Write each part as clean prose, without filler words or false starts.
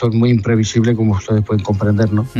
esto es muy imprevisible, como ustedes pueden comprender, ¿no?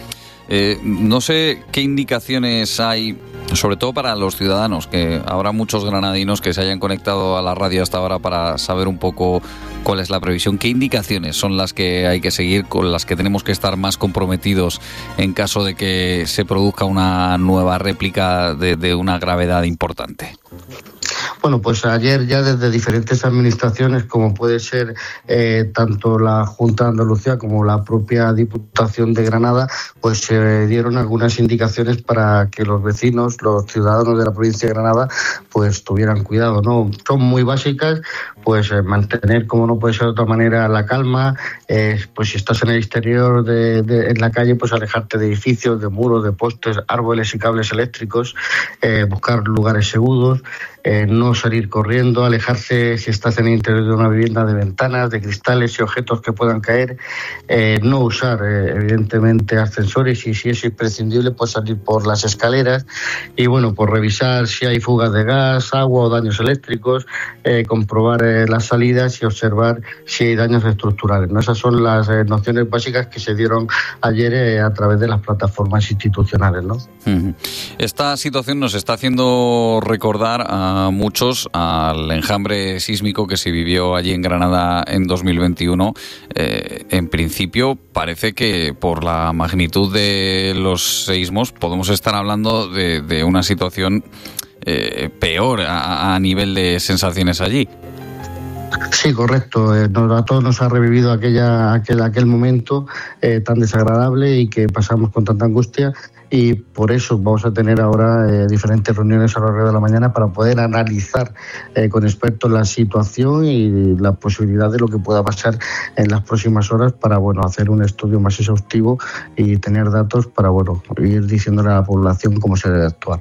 No sé qué indicaciones hay, sobre todo para los ciudadanos, que habrá muchos granadinos que se hayan conectado a la radio hasta ahora para saber un poco cuál es la previsión. ¿Qué indicaciones son las que hay que seguir, con las que tenemos que estar más comprometidos en caso de que se produzca una nueva réplica de una gravedad importante? Bueno, pues ayer ya desde diferentes administraciones, como puede ser tanto la Junta de Andalucía como la propia Diputación de Granada, pues se dieron algunas indicaciones para que los vecinos, los ciudadanos de la provincia de Granada, pues tuvieran cuidado, ¿no? Son muy básicas, pues mantener, como no puede ser de otra manera, la calma, pues si estás en el exterior en la calle, pues alejarte de edificios, de muros, de postes, árboles y cables eléctricos, buscar lugares seguros, no salir corriendo, alejarse si estás en el interior de una vivienda de ventanas, de cristales y objetos que puedan caer, no usar evidentemente ascensores y si es imprescindible pues salir por las escaleras y bueno, pues revisar si hay fugas de gas, agua o daños eléctricos, comprobar las salidas y observar si hay daños estructurales, ¿no? Esas son las nociones básicas que se dieron ayer a través de las plataformas institucionales, ¿no? Esta situación nos está haciendo recordar a muchos al enjambre sísmico que se vivió allí en Granada en 2021. En principio parece que por la magnitud de los seísmos podemos estar hablando de una situación peor a nivel de sensaciones allí. Sí, correcto. A todos nos ha revivido aquel momento tan desagradable y que pasamos con tanta angustia. Y por eso vamos a tener ahora diferentes reuniones a lo largo de la mañana para poder analizar con expertos la situación y la posibilidad de lo que pueda pasar en las próximas horas para hacer un estudio más exhaustivo y tener datos para ir diciéndole a la población cómo se debe actuar.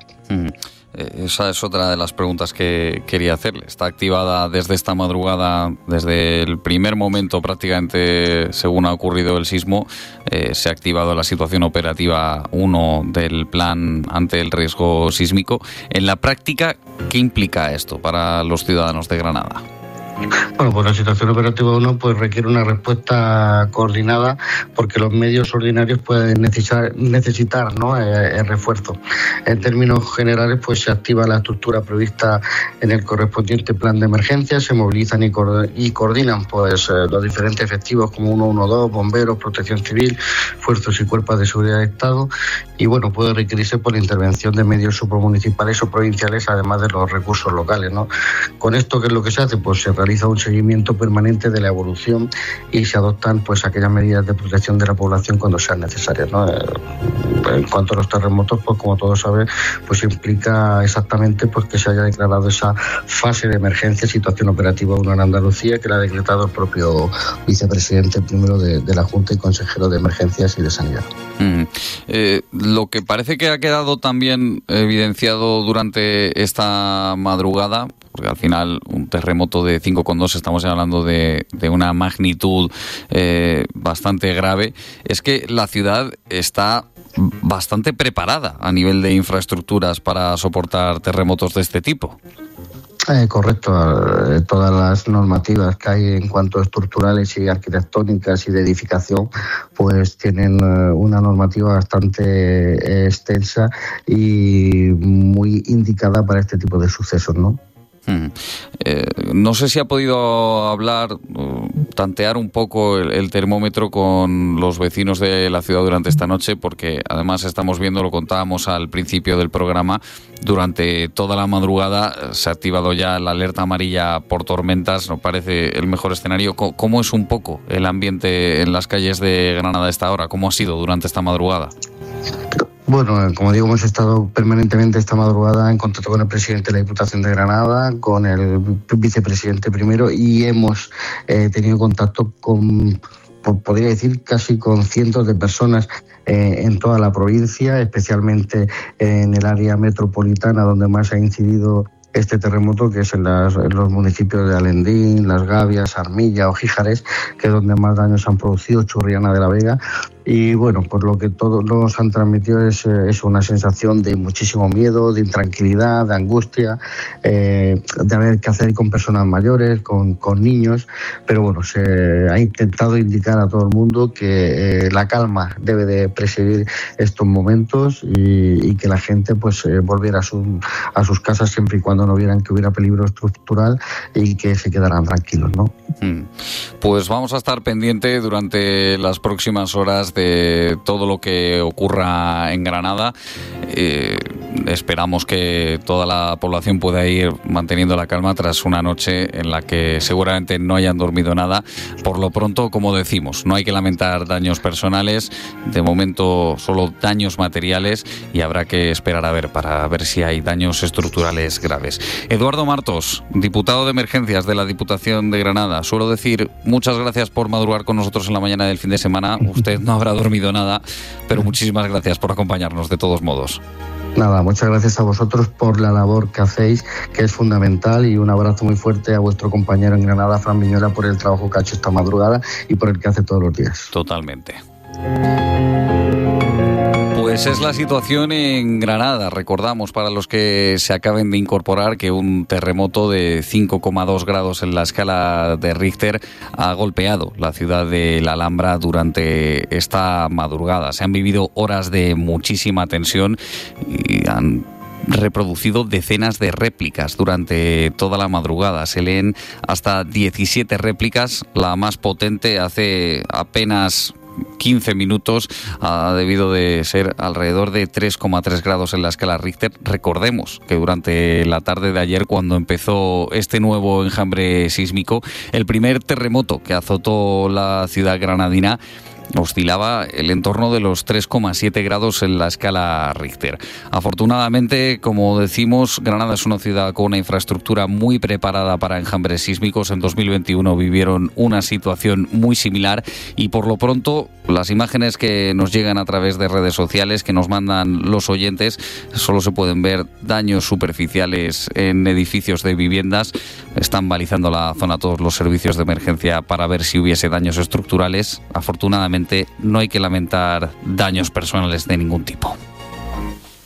Esa es otra de las preguntas que quería hacerle. Está activada desde esta madrugada, desde el primer momento prácticamente según ha ocurrido el sismo, se ha activado la situación operativa 1 del plan ante el riesgo sísmico. En la práctica, ¿qué implica esto para los ciudadanos de Granada? Bueno, pues la situación operativa 1 pues requiere una respuesta coordinada porque los medios ordinarios pueden necesitar ¿no? El refuerzo. En términos generales, pues se activa la estructura prevista en el correspondiente plan de emergencia, se movilizan y coordinan pues los diferentes efectivos como 112, bomberos, protección civil, fuerzas y cuerpos de seguridad de Estado y puede requerirse por la intervención de medios supramunicipales o provinciales, además de los recursos locales, ¿no? Con esto, ¿qué es lo que se hace? Pues se realiza un seguimiento permanente de la evolución y se adoptan pues aquellas medidas de protección de la población cuando sean necesarias, ¿no? En cuanto a los terremotos, pues como todos saben, pues implica exactamente pues que se haya declarado esa fase de emergencia, situación operativa 1 en Andalucía, que la ha decretado el propio vicepresidente primero de la Junta y consejero de Emergencias y de Sanidad. Lo que parece que ha quedado también evidenciado durante esta madrugada, porque al final un terremoto de 5,2 estamos hablando de una magnitud bastante grave, es que la ciudad está bastante preparada a nivel de infraestructuras para soportar terremotos de este tipo. Correcto, todas las normativas que hay en cuanto a estructurales y arquitectónicas y de edificación pues tienen una normativa bastante extensa y muy indicada para este tipo de sucesos, ¿no? No sé si ha podido hablar, tantear un poco el termómetro con los vecinos de la ciudad durante esta noche, porque además estamos viendo, lo contábamos al principio del programa, durante toda la madrugada se ha activado ya la alerta amarilla por tormentas, nos parece el mejor escenario. ¿Cómo es un poco el ambiente en las calles de Granada a esta hora? ¿Cómo ha sido durante esta madrugada? Bueno, como digo, hemos estado permanentemente esta madrugada en contacto con el presidente de la Diputación de Granada, con el vicepresidente primero y hemos tenido contacto con, podría decir, casi con cientos de personas en toda la provincia, especialmente en el área metropolitana donde más ha incidido este terremoto, que es en los municipios de Alendín, Las Gavias, Armilla o Gijares, que es donde más daños han producido, Churriana de la Vega. y bueno, por lo que todos nos han transmitido es una sensación de muchísimo miedo, de intranquilidad, de angustia, de haber que hacer con personas mayores, con niños, pero bueno, se ha intentado indicar a todo el mundo que la calma debe de presidir estos momentos y que la gente pues volviera a sus casas siempre y cuando no vieran que hubiera peligro estructural y que se quedaran tranquilos, ¿no? Pues vamos a estar pendiente durante las próximas horas de todo lo que ocurra en Granada. Esperamos que toda la población pueda ir manteniendo la calma tras una noche en la que seguramente no hayan dormido nada. Por lo pronto, como decimos, no hay que lamentar daños personales, de momento solo daños materiales, y habrá que esperar para ver si hay daños estructurales graves. Eduardo Martos, diputado de Emergencias de la Diputación de Granada. Suelo decir muchas gracias por madrugar con nosotros en la mañana del fin de semana. Usted no habrá dormido nada, pero muchísimas gracias por acompañarnos de todos modos. Nada, muchas gracias a vosotros por la labor que hacéis, que es fundamental, y un abrazo muy fuerte a vuestro compañero en Granada, Fran Viñola, por el trabajo que ha hecho esta madrugada y por el que hace todos los días. Totalmente. Pues es la situación en Granada. Recordamos, para los que se acaben de incorporar, que un terremoto de 5,2 grados en la escala de Richter ha golpeado la ciudad de La Alhambra durante esta madrugada. Se han vivido horas de muchísima tensión y han reproducido decenas de réplicas durante toda la madrugada. Se leen hasta 17 réplicas. La más potente hace apenas 15 minutos ha debido de ser alrededor de 3,3 grados en la escala Richter. Recordemos que durante la tarde de ayer, cuando empezó este nuevo enjambre sísmico, el primer terremoto que azotó la ciudad granadina oscilaba el entorno de los 3,7 grados en la escala Richter. Afortunadamente, como decimos, Granada es una ciudad con una infraestructura muy preparada para enjambres sísmicos. En 2021 vivieron una situación muy similar y, por lo pronto, las imágenes que nos llegan a través de redes sociales que nos mandan los oyentes, solo se pueden ver daños superficiales en edificios de viviendas. Están balizando la zona todos los servicios de emergencia para ver si hubiese daños estructurales. Afortunadamente, no hay que lamentar daños personales de ningún tipo.